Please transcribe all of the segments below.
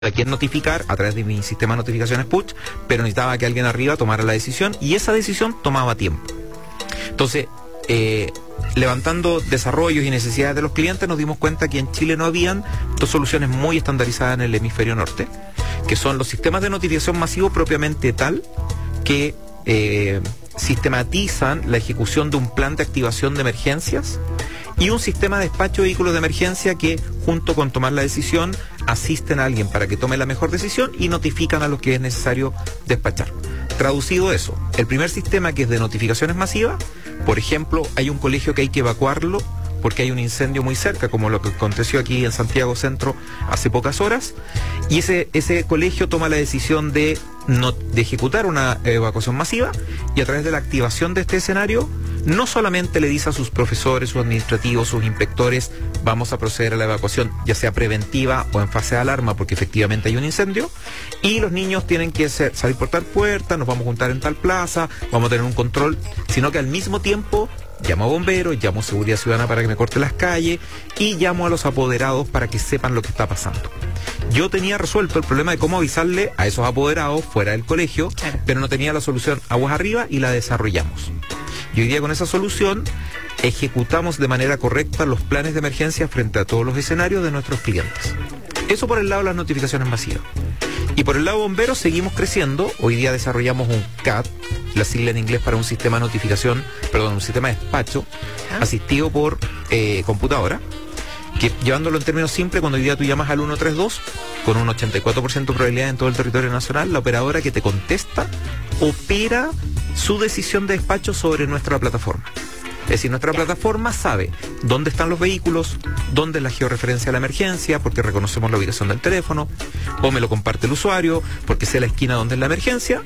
a quién notificar a través de mi sistema de notificaciones push, pero necesitaba que alguien arriba tomara la decisión y esa decisión tomaba tiempo. Entonces, levantando desarrollos y necesidades de los clientes, nos dimos cuenta que en Chile no habían dos soluciones muy estandarizadas en el hemisferio norte, que son los sistemas de notificación masivo propiamente tal que sistematizan la ejecución de un plan de activación de emergencias y un sistema de despacho de vehículos de emergencia que, junto con tomar la decisión, asisten a alguien para que tome la mejor decisión y notifican a los que es necesario despachar. Traducido eso, el primer sistema, que es de notificaciones masivas, por ejemplo, hay un colegio que hay que evacuarlo porque hay un incendio muy cerca, como lo que aconteció aquí en Santiago Centro hace pocas horas, y ese colegio toma la decisión de ejecutar una evacuación masiva, y a través de la activación de este escenario, no solamente le dice a sus profesores, sus administrativos, sus inspectores, vamos a proceder a la evacuación, ya sea preventiva o en fase de alarma, porque efectivamente hay un incendio, y los niños tienen que salir por tal puerta, nos vamos a juntar en tal plaza, vamos a tener un control, sino que al mismo tiempo llamo a bomberos, llamo a seguridad ciudadana para que me corte las calles y llamo a los apoderados para que sepan lo que está pasando. Yo tenía resuelto el problema de cómo avisarle a esos apoderados fuera del colegio, claro, pero no tenía la solución aguas arriba y la desarrollamos. Y hoy día con esa solución ejecutamos de manera correcta los planes de emergencia frente a todos los escenarios de nuestros clientes. Eso por el lado de las notificaciones masivas. Y por el lado de bomberos seguimos creciendo. Hoy día desarrollamos un CAD, la sigla en inglés para un sistema de notificación, un sistema de despacho asistido por computadora, que, llevándolo en términos simples, cuando hoy día tú llamas al 132 con un 84% de probabilidad en todo el territorio nacional, la operadora que te contesta opera su decisión de despacho sobre nuestra plataforma. Es decir, nuestra plataforma sabe dónde están los vehículos, dónde es la georreferencia de la emergencia, porque reconocemos la ubicación del teléfono, o me lo comparte el usuario, porque sé la esquina donde es la emergencia,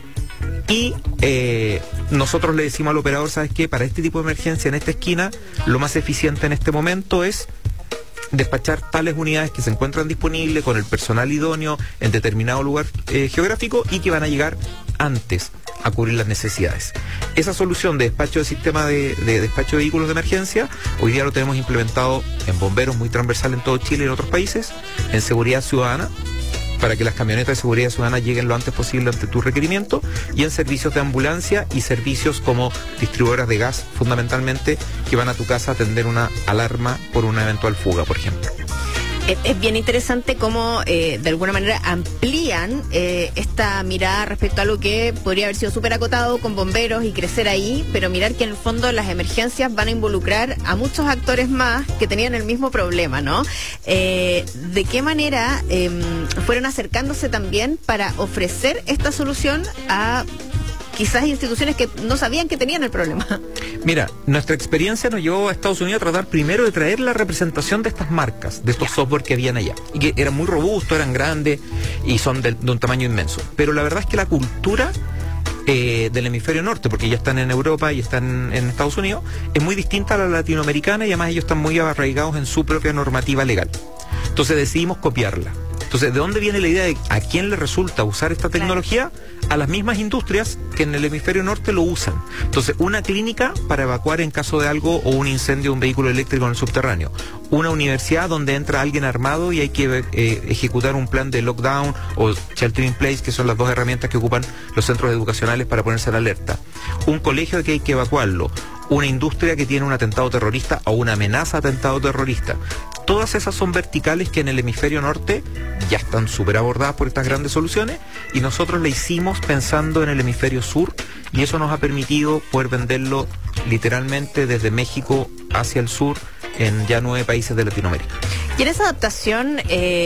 y nosotros le decimos al operador, ¿sabes qué? Para este tipo de emergencia en esta esquina, lo más eficiente en este momento es despachar tales unidades que se encuentran disponibles con el personal idóneo en determinado lugar geográfico y que van a llegar antes a cubrir las necesidades. Esa solución de despacho de sistema de despacho de vehículos de emergencia, hoy día lo tenemos implementado en bomberos, muy transversal en todo Chile y en otros países, en seguridad ciudadana, para que las camionetas de seguridad ciudadana lleguen lo antes posible ante tu requerimiento, y en servicios de ambulancia y servicios como distribuidoras de gas, fundamentalmente, que van a tu casa a atender una alarma por una eventual fuga, por ejemplo. Es bien interesante cómo de alguna manera amplían esta mirada respecto a algo que podría haber sido súper acotado con bomberos y crecer ahí, pero mirar que en el fondo las emergencias van a involucrar a muchos actores más que tenían el mismo problema, ¿no? ¿De qué manera fueron acercándose también para ofrecer esta solución a quizás instituciones que no sabían que tenían el problema? Mira, nuestra experiencia nos llevó a Estados Unidos a tratar primero de traer la representación de estas marcas, de estos software que habían allá, y que eran muy robustos, eran grandes y son de un tamaño inmenso. Pero la verdad es que la cultura del hemisferio norte, porque ya están en Europa y están en Estados Unidos, es muy distinta a la latinoamericana, y además ellos están muy arraigados en su propia normativa legal. Entonces decidimos copiarla. Entonces, ¿de dónde viene la idea de a quién le resulta usar esta tecnología? A las mismas industrias que en el hemisferio norte lo usan. Entonces, una clínica para evacuar en caso de algo o un incendio de un vehículo eléctrico en el subterráneo. Una universidad donde entra alguien armado y hay que ejecutar un plan de lockdown o shelter in place, que son las dos herramientas que ocupan los centros educacionales para ponerse en alerta. Un colegio que hay que evacuarlo. Una industria que tiene un atentado terrorista o una amenaza de atentado terrorista. Todas esas son verticales que en el hemisferio norte ya están súper abordadas por estas grandes soluciones, y nosotros le hicimos pensando en el hemisferio sur, y eso nos ha permitido poder venderlo literalmente desde México hacia el sur en ya 9 países de Latinoamérica. Y en esa adaptación,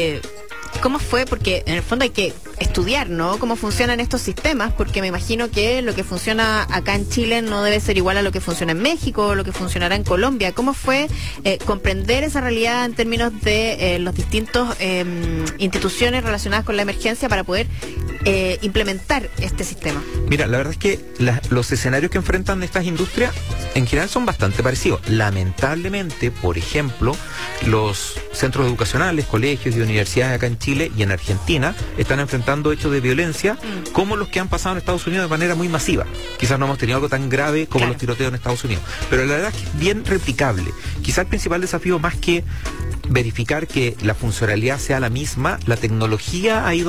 ¿cómo fue? Porque en el fondo hay que estudiar, ¿no?, cómo funcionan estos sistemas, porque me imagino que lo que funciona acá en Chile no debe ser igual a lo que funciona en México o lo que funcionará en Colombia. ¿Cómo fue comprender esa realidad en términos de los distintos instituciones relacionadas con la emergencia para poder implementar este sistema? Mira, la verdad es que los escenarios que enfrentan estas industrias en general son bastante parecidos. Lamentablemente, por ejemplo, los centros educacionales, colegios y universidades acá en Chile y en Argentina están enfrentando hechos de violencia como los que han pasado en Estados Unidos de manera muy masiva. Quizás no hemos tenido algo tan grave como los tiroteos en Estados Unidos, pero la verdad es que es bien replicable. Quizás el principal desafío, más que verificar que la funcionalidad sea la misma, la tecnología ha ido